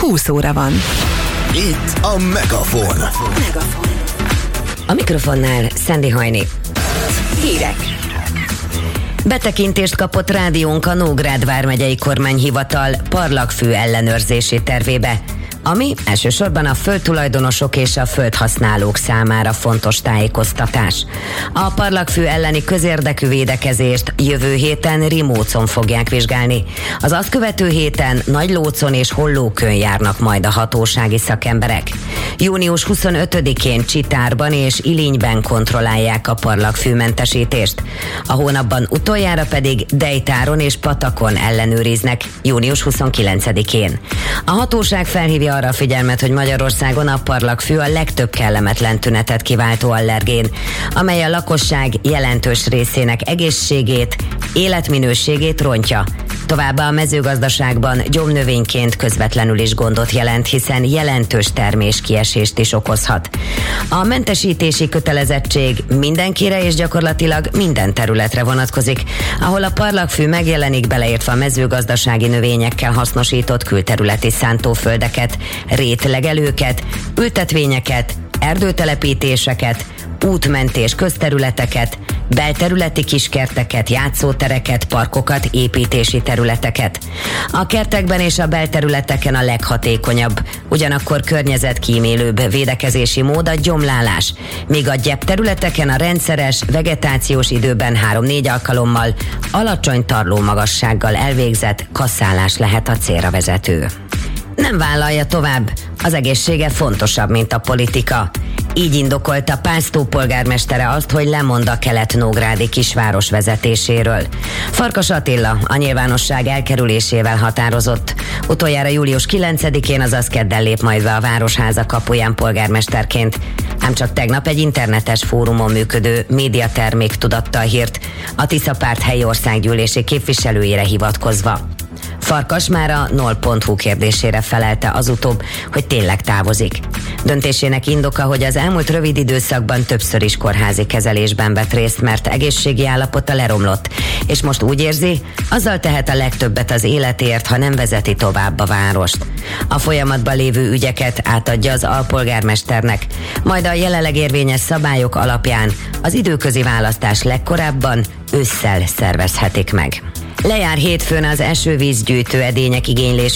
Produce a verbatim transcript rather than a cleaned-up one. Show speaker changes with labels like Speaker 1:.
Speaker 1: húsz óra van.
Speaker 2: Itt a Megafon.
Speaker 3: Megafon. A mikrofonnál Szendi Hajni. Hírek. Betekintést kapott rádiónk a Nógrád vármegyei kormányhivatal parlagfű ellenőrzési tervébe, ami elsősorban a földtulajdonosok és a földhasználók számára fontos tájékoztatás. A parlagfű elleni közérdekű védekezést jövő héten Rimócon fogják vizsgálni. Az azt követő héten Nagylócon és Hollókön járnak majd a hatósági szakemberek. június huszonötödikén Csitárban és Ilinyben kontrollálják a parlagfűmentesítést. A hónapban utoljára pedig Dejtáron és Patakon ellenőriznek június huszonkilencedikén. A hatóság felhívja arra a figyelmet, hogy Magyarországon a parlagfű a legtöbb kellemetlen tünetet kiváltó allergén, amely a lakosság jelentős részének egészségét, életminőségét rontja. Továbbá a mezőgazdaságban gyomnövényként közvetlenül is gondot jelent, hiszen jelentős terméskiesést is okozhat. A mentesítési kötelezettség mindenkire és gyakorlatilag minden területre vonatkozik, ahol a parlagfű megjelenik, beleértve a mezőgazdasági növényekkel hasznosított külterületi szántóföldeket, rétlegelőket, ültetvényeket, erdőtelepítéseket, útmentés közterületeket, belterületi kiskerteket, játszótereket, parkokat, építési területeket. A kertekben és a belterületeken a leghatékonyabb, ugyanakkor környezetkímélőbb védekezési mód a gyomlálás, míg a gyepterületeken a rendszeres vegetációs időben három-négy alkalommal alacsony tarlómagassággal elvégzett kasszálás lehet a célra vezető. Nem vállalja tovább, az egészsége fontosabb, mint a politika. Így indokolta Pásztó polgármestere azt, hogy lemond a kelet-nógrádi kisváros vezetéséről. Farkas Attila a nyilvánosság elkerülésével határozott. Utoljára július kilencedikén, azaz kedden lép majd be a Városháza kapuján polgármesterként. Ám csak tegnap egy internetes fórumon működő médiatermék tudatta a hírt, a Tisza Párt helyi országgyűlési képviselőjére hivatkozva. Farkas már a null pont hu kérdésére felelte azutóbb, hogy tényleg távozik. Döntésének indoka, hogy az elmúlt rövid időszakban többször is kórházi kezelésben vett részt, mert egészségi állapota leromlott, és most úgy érzi, azzal tehet a legtöbbet az életért, ha nem vezeti tovább a várost. A folyamatban lévő ügyeket átadja az alpolgármesternek, majd a jelenleg érvényes szabályok alapján az időközi választás legkorábban ősszel szervezhetik meg. Lejár hétfőn az esővízgyűjtő edények igénylés